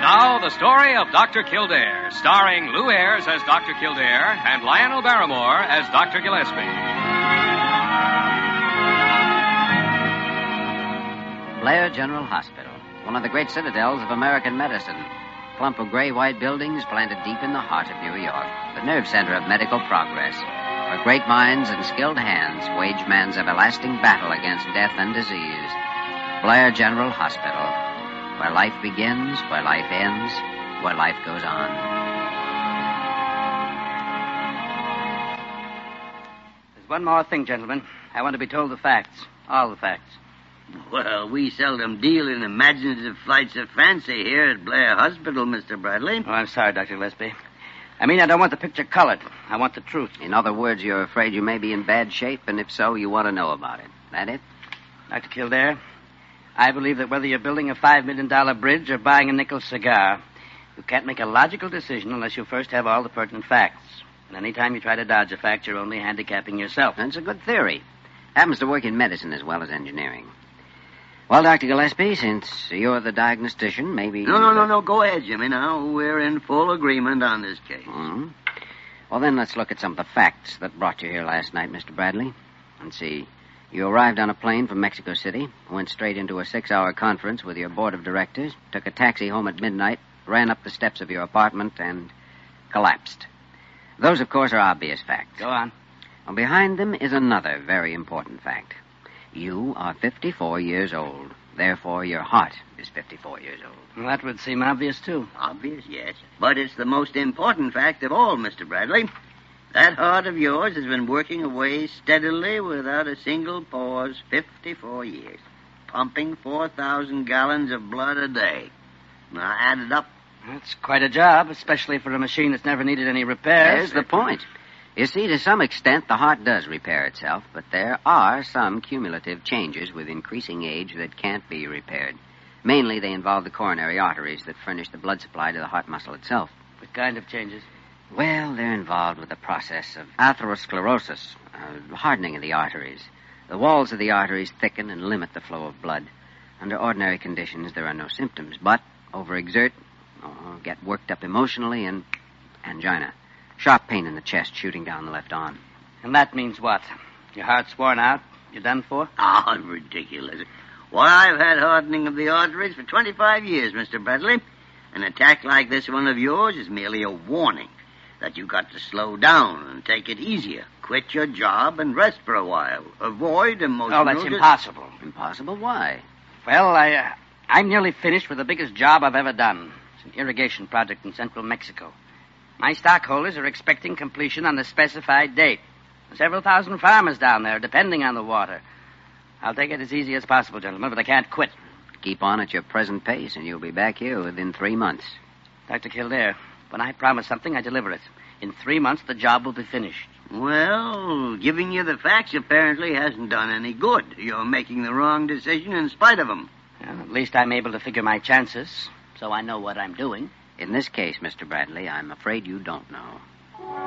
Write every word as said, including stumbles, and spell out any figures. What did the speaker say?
Now, the story of Doctor Kildare, starring Lou Ayres as Doctor Kildare and Lionel Barrymore as Doctor Gillespie. Blair General Hospital, one of the great citadels of American medicine. Clump of gray-white buildings planted deep in the heart of New York, the nerve center of medical progress, where great minds and skilled hands wage man's everlasting battle against death and disease. Blair General Hospital, where life begins, where life ends, where life goes on. There's one more thing, gentlemen. I want to be told the facts, all the facts. Well, we seldom deal in imaginative flights of fancy here at Blair Hospital, Mister Bradley. Oh, I'm sorry, Doctor Gillespie. I mean, I don't want the picture colored. I want the truth. In other words, you're afraid you may be in bad shape, and if so, you want to know about it. That it? Doctor Kildare, I believe that whether you're building a five million dollars bridge or buying a nickel cigar, you can't make a logical decision unless you first have all the pertinent facts. And any time you try to dodge a fact, you're only handicapping yourself. That's a good theory. Happens to work in medicine as well as engineering. Well, Doctor Gillespie, since you're the diagnostician, maybe... No, no, no, no. Go ahead, Jimmy, now. We're in full agreement on this case. Mm-hmm. Well, then let's look at some of the facts that brought you here last night, Mister Bradley. Let's see. You arrived on a plane from Mexico City, went straight into a six-hour conference with your board of directors, took a taxi home at midnight, ran up the steps of your apartment, and collapsed. Those, of course, are obvious facts. Go on. Well, behind them is another very important fact. You are fifty-four years old. Therefore, your heart is fifty-four years old. Well, that would seem obvious, too. Obvious, yes. But it's the most important fact of all, Mister Bradley. That heart of yours has been working away steadily without a single pause fifty-four years, pumping four thousand gallons of blood a day. Now, add it up. That's quite a job, especially for a machine that's never needed any repairs. There's the point. You see, to some extent, the heart does repair itself, but there are some cumulative changes with increasing age that can't be repaired. Mainly, they involve the coronary arteries that furnish the blood supply to the heart muscle itself. What kind of changes? Well, they're involved with the process of atherosclerosis, uh, hardening of the arteries. The walls of the arteries thicken and limit the flow of blood. Under ordinary conditions, there are no symptoms, but overexert, or get worked up emotionally, and angina. Sharp pain in the chest shooting down the left arm. And that means what? Your heart's worn out? You're done for? Oh, ridiculous. Why, I've had hardening of the arteries for twenty-five years, Mister Bradley. An attack like this one of yours is merely a warning that you've got to slow down and take it easier. Quit your job and rest for a while. Avoid emotional... Oh, that's impossible. Impossible? Why? Well, I, uh, I'm nearly finished with the biggest job I've ever done. It's an irrigation project in central Mexico. My stockholders are expecting completion on the specified date. Several thousand farmers down there depending on the water. I'll take it as easy as possible, gentlemen, but I can't quit. Keep on at your present pace, and you'll be back here within three months. Doctor Kildare, when I promise something, I deliver it. In three months, the job will be finished. Well, giving you the facts apparently hasn't done any good. You're making the wrong decision in spite of them. Well, at least I'm able to figure my chances, so I know what I'm doing. In this case, Mister Bradley, I'm afraid you don't know.